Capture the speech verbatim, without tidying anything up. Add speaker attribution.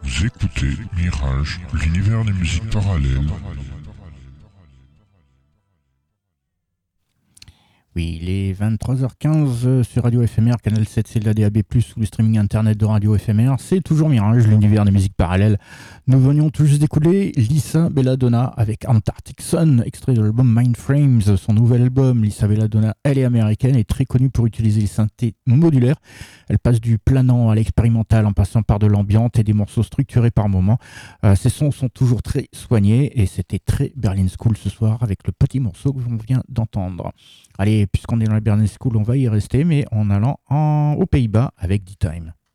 Speaker 1: Vous écoutez Mirage, l'univers des musiques parallèles.
Speaker 2: Oui, il est vingt-trois heures quinze sur Radio F M R, Canal sept, c'est de la D A B plus, ou le streaming internet de Radio F M R. C'est toujours Mirage, l'univers des musiques parallèles. Nous venions tout juste d'écouter Lisa Belladonna avec Antarctic Sun, extrait de l'album Mindframes, son nouvel album. Lisa Belladonna, elle est américaine et très connue pour utiliser les synthés modulaires. Elle passe du planant à l'expérimental en passant par de l'ambiante et des morceaux structurés par moments. Euh, ces sons sont toujours très soignés et c'était très Berlin School ce soir avec le petit morceau que l'on vient d'entendre. Allez, puisqu'on est dans la Berlin School, on va y rester, mais en allant en, aux Pays-Bas avec D-Time.